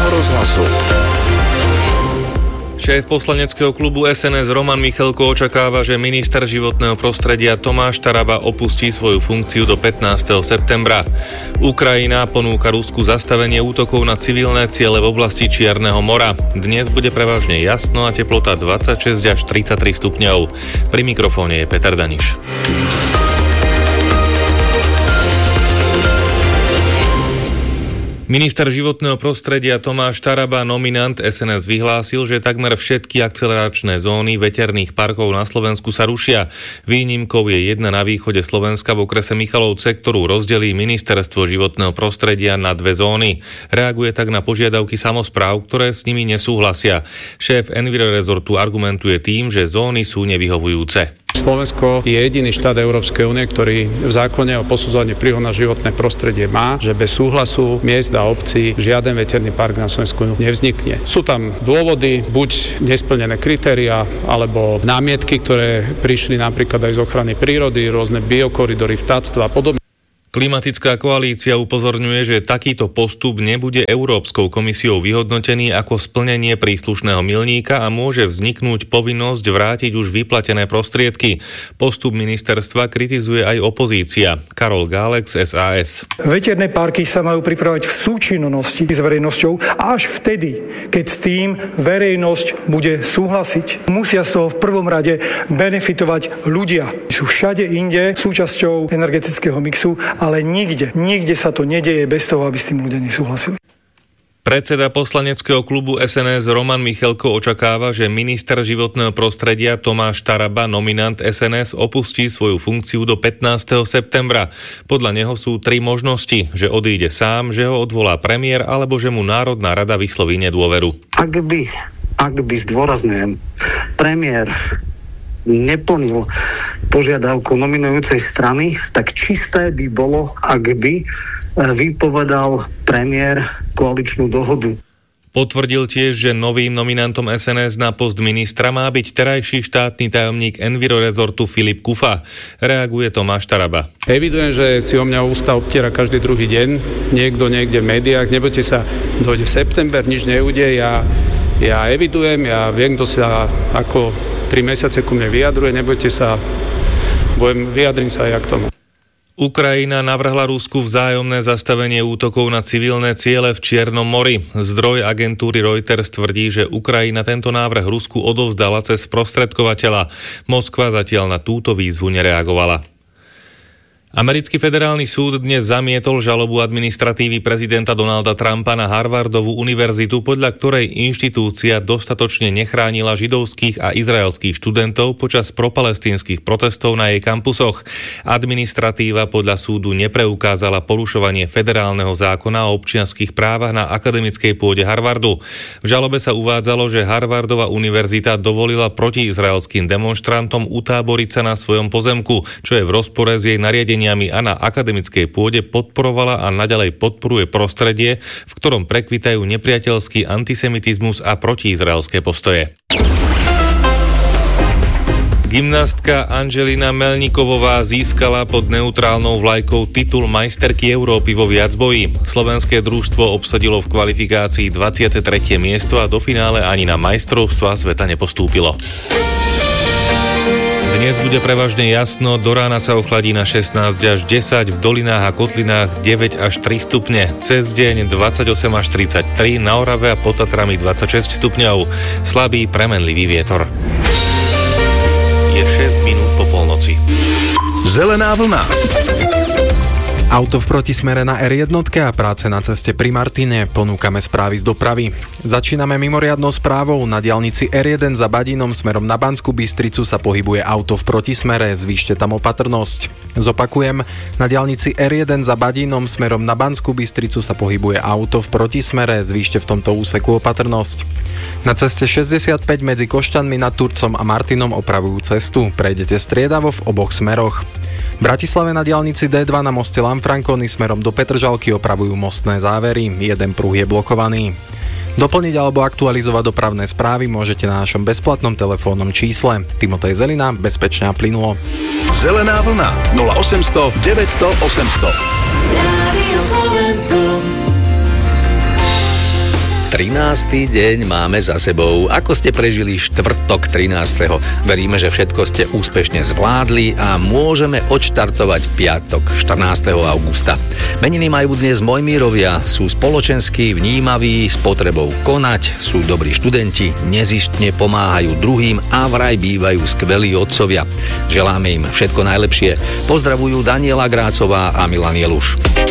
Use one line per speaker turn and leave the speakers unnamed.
Slobodného rozhlasu.
Šéf poslaneckého klubu SNS Roman Michalko očakáva, že minister životného prostredia Tomáš Taraba opustí svoju funkciu do 15. septembra. Ukrajina ponúka Rusku zastavenie útokov na civilné ciele v oblasti Čierneho mora. Dnes bude prevažne jasno a teplota 26 až 33 stupňov. Pri mikrofóne je Peter Daniš. Minister životného prostredia Tomáš Taraba, nominant SNS, vyhlásil, že takmer všetky akceleračné zóny veterných parkov na Slovensku sa rušia. Výnimkou je jedna na východe Slovenska v okrese Michalovce, ktorú rozdelí Ministerstvo životného prostredia na dve zóny. Reaguje tak na požiadavky samospráv, ktoré s nimi nesúhlasia. Šéf Envirorezortu argumentuje tým, že zóny sú nevyhovujúce.
Slovensko je jediný štát Európskej únie, ktorý v zákone o posudzovaní vplyvu na životné prostredie má, že bez súhlasu miest a obcí žiaden veterný park na Slovensku nevznikne. Sú tam dôvody, buď nesplnené kritériá, alebo námietky, ktoré prišli napríklad aj z ochrany prírody, rôzne biokoridory, vtáctva a podobne.
Klimatická koalícia upozorňuje, že takýto postup nebude Európskou komisiou vyhodnotený ako splnenie príslušného milníka a môže vzniknúť povinnosť vrátiť už vyplatené prostriedky. Postup ministerstva kritizuje aj opozícia. Karol Gálek z SAS.
Veterné parky sa majú pripravať v súčinnosti s verejnosťou až vtedy, keď s tým verejnosť bude súhlasiť. Musia z toho v prvom rade benefitovať ľudia. Sú všade inde súčasťou energetického mixu, ale nikde sa to nedeje bez toho, aby s tým ľudia nesúhlasili.
Predseda poslaneckého klubu SNS Roman Michalko očakáva, že minister životného prostredia Tomáš Taraba, nominant SNS, opustí svoju funkciu do 15. septembra. Podľa neho sú tri možnosti, že odíde sám, že ho odvolá premiér, alebo že mu Národná rada vysloví nedôveru.
Ak by zdôrazňujem, premiér neplnil požiadavku nominujúcej strany, tak čisté by bolo, ak by vypovedal premiér koaličnú dohodu.
Potvrdil tiež, že novým nominantom SNS na post ministra má byť terajší štátny tajomník Envirorezortu Filip Kufa. Reaguje Tomáš Taraba.
Evidujem, že si o mňa ústa obtiera každý druhý deň, niekto niekde v médiách, nebojte sa, dojde september, nič neudeje, ja evidujem, ja viem, kto sa ako 3 mesiace ku mne vyjadruje, nebojte sa, vyjadrím sa aj k tomu.
Ukrajina navrhla Rusku vzájomné zastavenie útokov na civilné ciele v Čiernom mori. Zdroj agentúry Reuters tvrdí, že Ukrajina tento návrh Rusku odovzdala cez sprostredkovateľa. Moskva zatiaľ na túto výzvu nereagovala. Americký federálny súd dnes zamietol žalobu administratívy prezidenta Donalda Trumpa na Harvardovú univerzitu, podľa ktorej inštitúcia dostatočne nechránila židovských a izraelských študentov počas propalestínskych protestov na jej kampusoch. Administratíva podľa súdu nepreukázala porušovanie federálneho zákona o občianskych právach na akademickej pôde Harvardu. V žalobe sa uvádzalo, že Harvardova univerzita dovolila protiizraelským demonštrantom utáboriť sa na svojom pozemku, čo je v rozpore s jej nariadením a na akademickej pôde podporovala a naďalej podporuje prostredie, v ktorom prekvitajú nepriateľský antisemitizmus a protiizraelské postoje. Gymnastka Angelina Melníkovová získala pod neutrálnou vlajkou titul majsterky Európy vo viacboji. Slovenské družstvo obsadilo v kvalifikácii 23. miesto a do finále ani na majstrovstvá sveta nepostúpilo. Dnes bude prevažne jasno, do rána sa ochladí na 16 až 10, v dolinách a kotlinách 9 až 3 stupne. Cez deň 28 až 33, na Orave a pod Tatrami 26 stupňov. Slabý premenlivý vietor. Je 6 minút po polnoci.
Zelená vlna.
Auto v protismere na R1 a práce na ceste pri Martine. Ponúkame správy z dopravy. Začíname mimoriadnou správou. Na diaľnici R1 za Badínom smerom na Banskú Bystricu sa pohybuje auto v protismere. Zvýšte tam opatrnosť. Zopakujem, na diaľnici R1 za Badínom smerom na Banskú Bystricu sa pohybuje auto v protismere. Zvýšte v tomto úseku opatrnosť. Na ceste 65 medzi Košťanmi nad Turcom a Martinom opravujú cestu. Prejdete striedavo v oboch smeroch. V Bratislave na diaľnici D2 na moste Lanfranconi smerom do Petržalky opravujú mostné závery. Jeden pruh je blokovaný. Doplniť alebo aktualizovať dopravné správy môžete na našom bezplatnom telefónnom čísle. Timotej Zelina, bezpečne a plynulo.
Zelená vlna 0800 900 800.
3 13. deň máme za sebou. Ako ste prežili štvrtok 13. Veríme, že všetko ste úspešne zvládli a môžeme odštartovať piatok 14. augusta. Meniny majú dnes Mojmírovia, sú spoločenskí, vnímaví, s potrebou konať, sú dobrí študenti, nezištne pomáhajú druhým a vraj bývajú skvelí otcovia. Želáme im všetko najlepšie. Pozdravujú Daniela Grácová a Milan Jeluš.